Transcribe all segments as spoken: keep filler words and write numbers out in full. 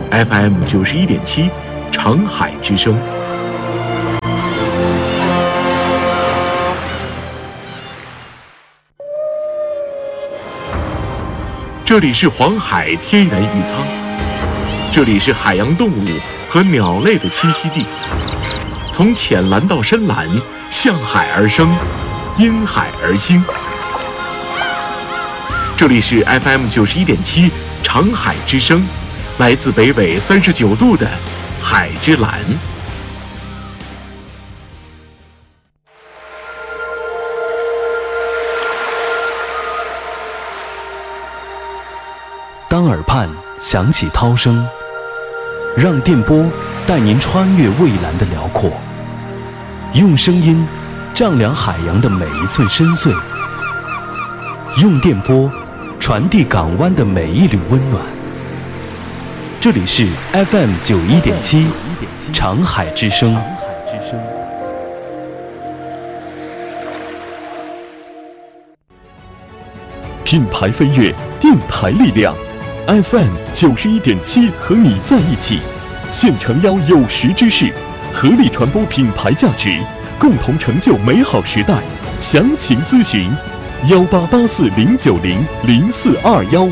F M 九十一点七，长海之声。这里是黄海天然渔仓，这里是海洋动物和鸟类的栖息地。从浅蓝到深蓝，向海而生，因海而兴。这里是 F M 九十一点七，长海之声，来自北纬三十九度的海之蓝。 当耳畔响起涛声，让电波带您穿越蔚蓝的辽阔，用声音丈量海洋的每一寸深邃，用电波传递港湾的每一缕温暖。这里是 F M 九十一点七，长海之声。 品牌飞跃，电台力量。F M 九十一点七和你在一起，现诚邀有识之士，合力传播品牌价值，共同成就美好时代。详情咨询幺八八四零九零零四二幺。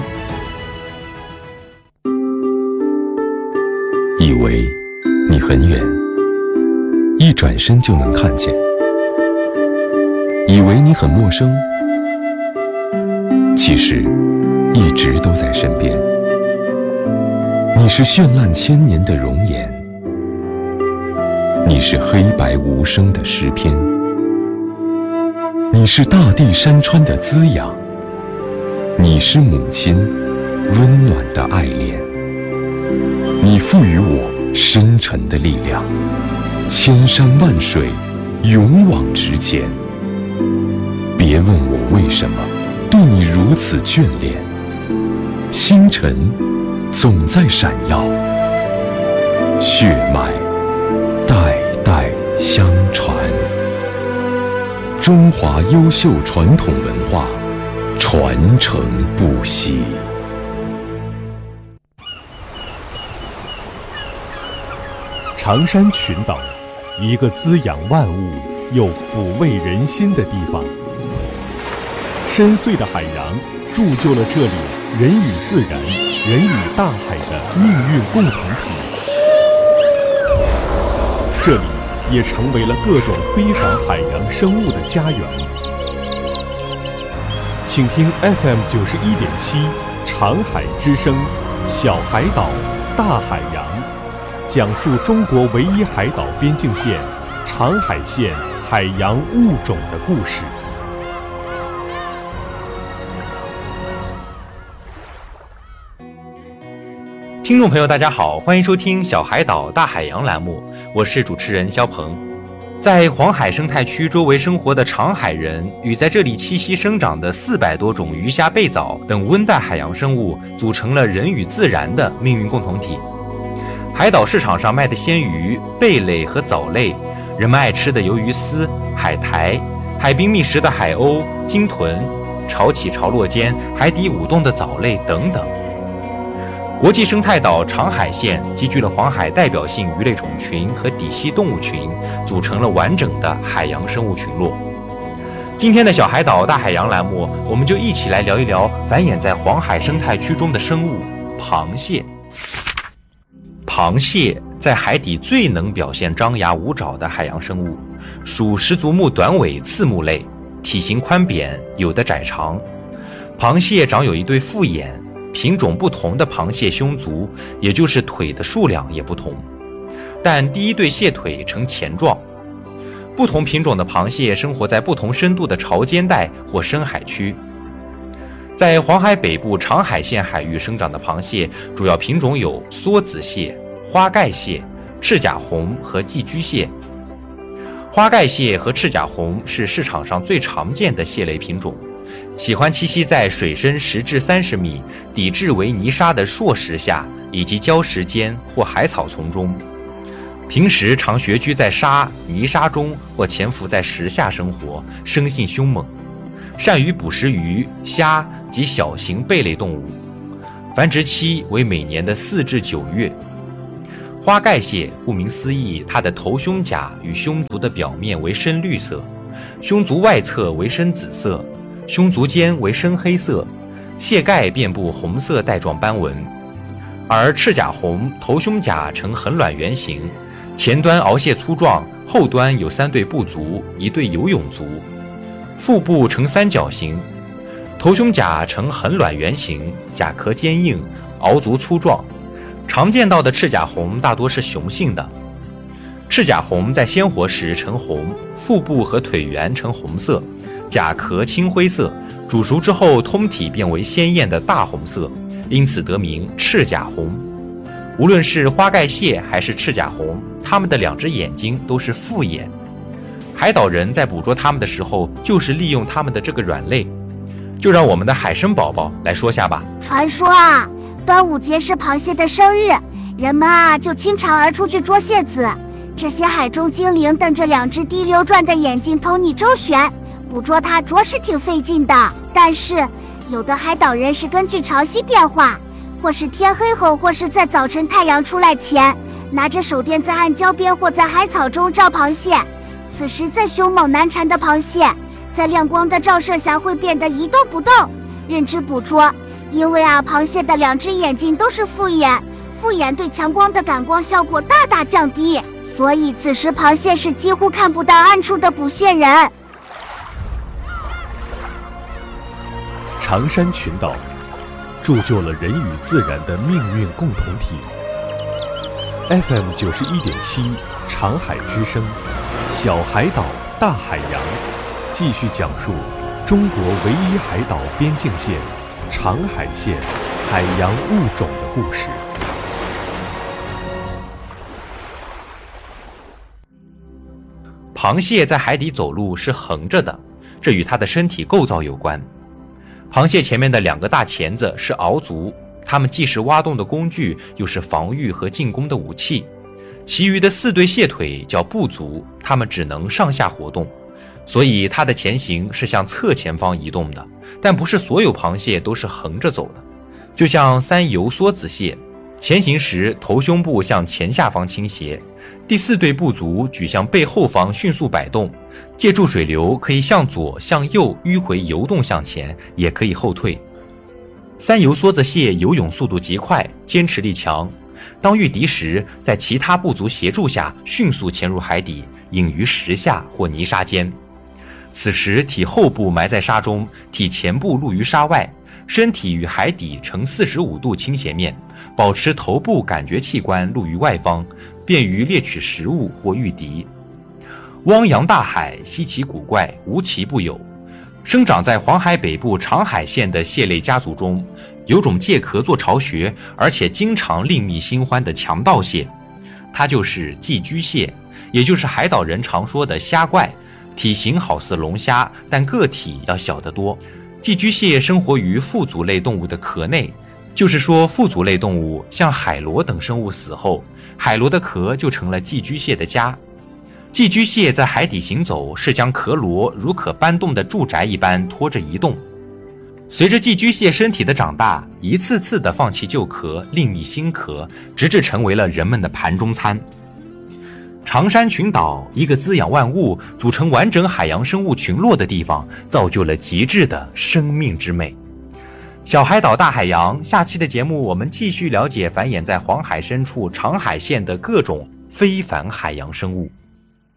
以为你很远，一转身就能看见；以为你很陌生，其实一直都在身边。你是绚烂千年的容颜，你是黑白无声的诗篇，你是大地山川的滋养，你是母亲温暖的爱恋。你赋予我深沉的力量，千山万水勇往直前。别问我为什么对你如此眷恋，星辰总在闪耀，血脉代代相传。中华优秀传统文化传承不息。 长山群岛，一个滋养万物又抚慰人心的地方。深邃的海洋铸就了这里人与自然、人与大海的命运共同体。这里也成为了各种非凡海洋生物的家园。请听 F M 九十一点七，长海之声，小海岛，大海洋。讲述中国唯一海岛边境线长海线海洋物种的故事。 听众朋友大家好，欢迎收听小海岛大海洋栏目，我是主持人肖鹏。在黄海生态区周围生活的长海人与在这里栖息生长的四百多种鱼虾贝藻等温带海洋生物组成了人与自然的命运共同体。海岛市场上卖的鲜鱼、贝类和藻类，人们爱吃的鱿鱼丝、海苔，海滨觅食的海鸥、鲸豚，潮起潮落间海底舞动的藻类等等。国际生态岛长海线集聚了黄海代表性鱼类种群和底栖动物群，组成了完整的海洋生物群落。今天的小海岛大海洋栏目，我们就一起来聊一聊繁衍在黄海生态区中的生物——螃蟹。螃蟹在海底最能表现张牙舞爪的海洋生物，属十足目短尾刺目类，体型宽扁，有的窄长。螃蟹长有一对复眼，品种不同的螃蟹胸足，也就是腿的数量也不同，但第一对蟹腿呈钳状。不同品种的螃蟹生活在不同深度的潮间带或深海区。在黄海北部长海线海域生长的螃蟹，主要品种有梭子蟹、花盖蟹、赤甲红和寄居蟹。花盖蟹和赤甲红是市场上最常见的蟹类品种，喜欢栖息在水深十至三十米、底质为泥沙的硕石下以及礁石间或海草丛中。平时常穴居在沙、泥沙中或潜伏在石下生活，生性凶猛，善于捕食鱼、虾及小型贝类动物，繁殖期为每年的四至九月， 花盖蟹顾名思义，它的头胸甲与胸足的表面为深绿色，胸足外侧为深紫色，胸足尖为深黑色，蟹盖遍布红色带状斑纹。而赤甲红头胸甲呈横卵圆形，前端螯蟹粗壮，后端有三对步足，一对游泳足，腹部呈三角形。头胸甲呈横卵圆形，甲壳坚硬，螯足粗壮。常见到的赤甲红大多是雄性的。赤甲红在鲜活时呈红，腹部和腿缘呈红色，甲壳青灰色，煮熟之后通体变为鲜艳的大红色，因此得名赤甲红。无论是花盖蟹还是赤甲红，它们的两只眼睛都是复眼。海岛人在捕捉它们的时候，就是利用它们的这个软肋。就让我们的海参宝宝来说下吧。 传说啊，端午节是螃蟹的生日，人们啊就倾巢而出去捉蟹子。这些海中精灵瞪着两只滴溜转的眼睛偷你周旋，捕捉它着实挺费劲的。但是有的海岛人是根据潮汐变化，或是天黑后，或是在早晨太阳出来前，拿着手电在岸礁边或在海草中照螃蟹。此时再凶猛难缠的螃蟹，在亮光的照射下会变得一动不动，任之捕捉。因为啊，螃蟹的两只眼睛都是复眼，复眼对强光的感光效果大大降低，所以此时螃蟹是几乎看不到暗处的捕蟹人。 长山群岛铸就了人与自然的命运共同体。F M 九十一点七，长海之声，小海岛大海洋，继续讲述中国唯一海岛边境线长海县海洋物种的故事。 螃蟹在海底走路是横着的，这与它的身体构造有关。螃蟹前面的两个大钳子是螯足，它们既是挖洞的工具，又是防御和进攻的武器。其余的四对蟹腿叫步足，它们只能上下活动，所以它的前行是向侧前方移动的。但不是所有螃蟹都是横着走的，就像三游梭子蟹，前行时头胸部向前下方倾斜，第四对步足举向背后方迅速摆动，借助水流可以向左向右迂回游动向前，也可以后退。三游梭子蟹游泳速度极快，坚持力强，当遇敌时，在其他部族协助下迅速潜入海底，隐于石下或泥沙间。此时体后部埋在沙中，体前部露于沙外，身体与海底呈四十五度倾斜面，保持头部感觉器官露于外方，便于猎取食物或御敌。汪洋大海稀奇古怪，无奇不有。生长在黄海北部长海县的蟹类家族中，有种借壳做巢穴，而且经常另觅新欢的强盗蟹，它就是寄居蟹，也就是海岛人常说的虾怪。体型好似龙虾，但个体要小得多。寄居蟹生活于腹足类动物的壳内，就是说腹足类动物像海螺等生物死后，海螺的壳就成了寄居蟹的家。寄居蟹在海底行走，是将壳螺如可搬动的住宅一般拖着移动。随着寄居蟹身体的长大，一次次的放弃旧壳，另觅新壳，直至成为了人们的盘中餐。长山群岛，一个滋养万物、组成完整海洋生物群落的地方，造就了极致的生命之美。小海岛大海洋，下期的节目我们继续了解繁衍在黄海深处长海县的各种非凡海洋生物。